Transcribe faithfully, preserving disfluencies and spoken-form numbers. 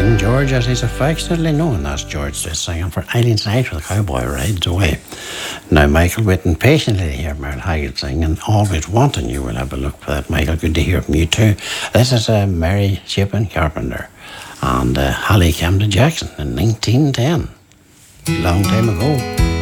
King George, as he's affectionately known as George Swiss, singing for Eileen's Night with Cowboy Rides Away. Now, Michael, waiting patiently to hear Merle Haggard sing, and always wanting you will have a look for that, Michael. Good to hear from you too. This is uh, Mary Chapin Carpenter and uh, Holly Camden Jackson in nineteen ten. Long time ago.